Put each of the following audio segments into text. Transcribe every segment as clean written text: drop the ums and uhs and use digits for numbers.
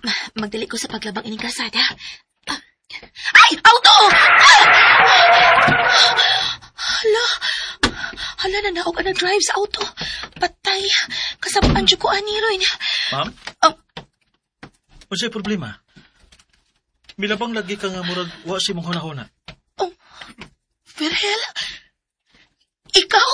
Magdali ko sa paglabang ining kalsada. Ay! Auto! Hala na naog ang nag-drive sa auto. Patay. Kasabaan dyan ko aniroy niya. Ma'am? Ano sa'yo problema? Milabang lagi ka nga murag wa si mong hunahuna. Oh, Virgil? Ikaw?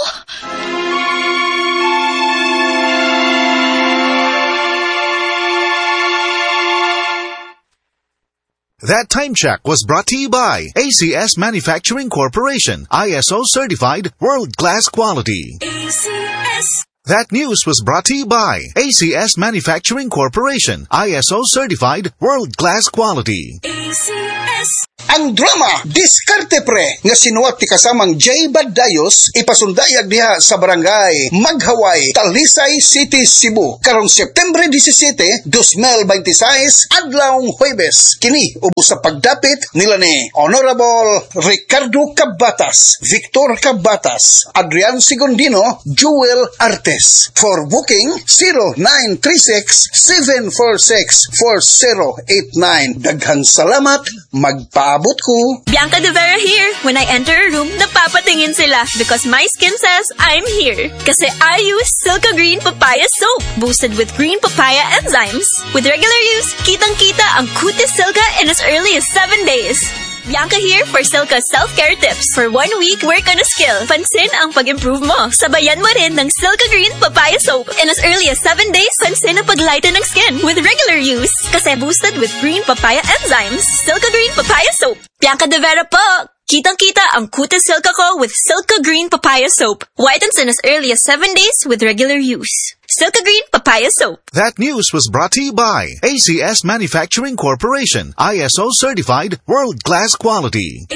That time check was brought to you by ACS Manufacturing Corporation, ISO certified world-class quality. ACS. That news was brought to you by ACS Manufacturing Corporation, ISO certified world-class quality. ACS. Ang drama, Diskarte Pre, nga sinuwat ti kasamang J. Badayos, ipasundayag diha sa barangay Maghaway, Talisay City, Cebu. Karong September 17, 2026, adlawng Huwebes. Kini, ubos sa pagdapit nila ni Honorable Ricardo Cabatas, Victor Cabatas, Adrian Sigondino, Jewel Artes. For booking, 0936-746-4089. Daghang salamat, magpaabot ko. Bianca De Vera here. When I enter a room, napapatingin sila because my skin says I'm here. Kasi I use Silka Green Papaya Soap, boosted with green papaya enzymes. With regular use, kitang-kita ang kutis Silka in as early as 7 days. Bianca here for Silka self-care tips. For 1 week, work on a skill. Pansin ang pag-improve mo. Sabayan mo rin ng Silka Green Papaya Soap. In as early as 7 days, pansin ang pag-lighten ng skin with regular use. Kasi boosted with green papaya enzymes. Silka Green Papaya Soap. Bianca De Vera po! Kitang-kita ang kutis Silka ko with Silka Green Papaya Soap. Whitens in as early as 7 days with regular use. Silka Green Papaya Soap. That news was brought to you by ACS Manufacturing Corporation, ISO certified world-class quality.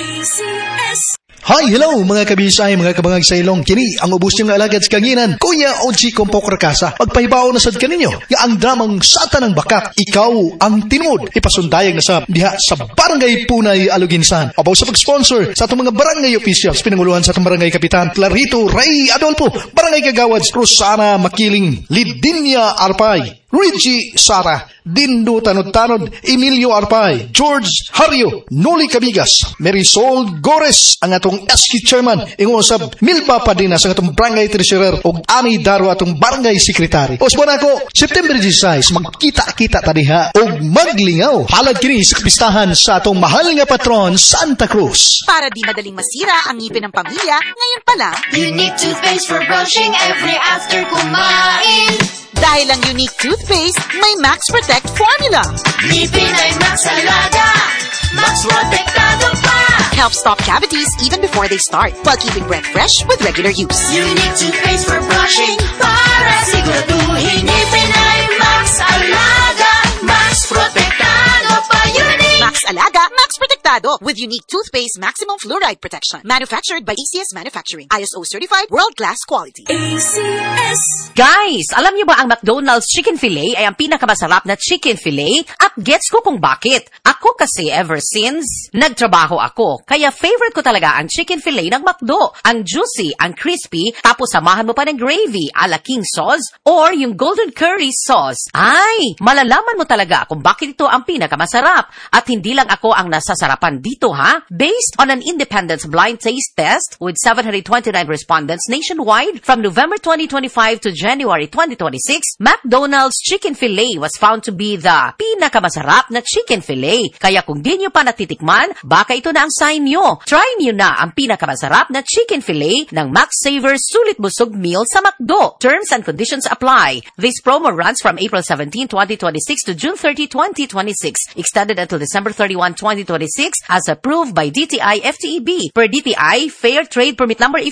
ACS. Hi, hello mga kabisay, mga kabangag sa ilong. Kini ang ubos niyong alagad sa kanginan, Kuya OG Kompok Rakasa. Magpahibaw na sad kaninyo, nga ang dramang Satan ng Bakak, ikaw ang tinod. Ipasundayag na sa diha sa Barangay Punay, Aluginsan. Abaw sa pag-sponsor sa itong mga barangay officials, pinanguluhan sa itong barangay kapitan, Clarito Ray Adolfo, barangay kagawads, Rosana Makiling, Lidinia Arpay, Reggie Sara, Dindo Tanod-Tanod, Emilio Arpay, George Hario, Noli Cabigas, Marisol Gores, ang atong SQ Chairman, ingusab Milpa Padinas, ang atong Barangay Treasurer, o Ani Daro atong Barangay Secretary. Osbon ako, September 16, magkita-kita tadiha, o maglingaw. Halad kini sa kapistahan sa atong mahal nga patron, Santa Cruz. Para di madaling masira ang ngipin ng pamilya, ngayon pa lang, Unique toothpaste for brushing every after kumain. dahil ang unique toothpaste, may Max Protect formula. Ngipin ay Max Alaga, Max Protektado pa. Helps stop cavities even before they start, while keeping breath fresh with regular use. Unique toothpaste for brushing, para siguraduhin ngipin ay Max Alaga, Max Protektado pa. Unique Max Alaga, Max Protectado with unique toothpaste maximum fluoride protection. Manufactured by ACS Manufacturing. ISO certified, world-class quality. ACS. Guys, alam niyo ba ang McDonald's Chicken Filet ay ang pinakamasarap na chicken filet? At gets ko kung bakit. Ako kasi ever since nagtrabaho ako, kaya favorite ko talaga ang chicken filet ng McDo. Ang juicy, ang crispy, tapos samahan mo pa ng gravy, ala king sauce, or yung golden curry sauce. Ay, malalaman mo talaga kung bakit ito ang pinakamasarap. At hindi lang ako ang nasasarapan dito, ha? Based on an independent blind taste test with 729 respondents nationwide from November 2025 to January 2026, McDonald's Chicken Filet was found to be the pinakamasarap na chicken filet. Kaya kung di nyo pa natitikman, baka ito na ang sign nyo. Try nyo na ang pinakamasarap na chicken filet ng Max Saver Sulit Busog Meal sa McDo. Terms and conditions apply. This promo runs from April 17, 2026 to June 30, 2026. Extended until December 31, 2026 as approved by DTI FTEB per DTI Fair Trade Permit Number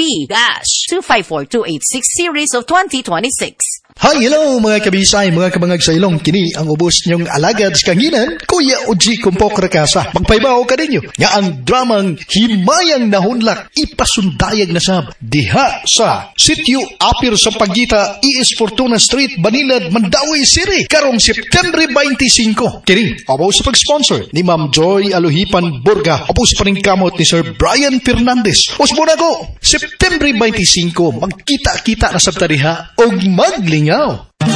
FTEB-254286 series of 2026. Hi, hello mga kabisay, mga kabangag sa ilong. Kini ang ubos niyong alagad sa kanginan, Kuya OG Kompok Rakasa. Magpaibaw ka ninyo nga ang dramang Himayang Nahunlak ipasundayag na sab diha sa Sitio Apir sa Pagita, E.S. Fortuna Street, Banilad, Mandawi City, karong September 25. Kini abaw sa pag-sponsor ni Ma'am Joy Aluhipan Burga, abaw sa paningkamot ni Sir Brian Fernandez. Osbon ako, September 25, magkita-kita na sab tadiha og maglingaw.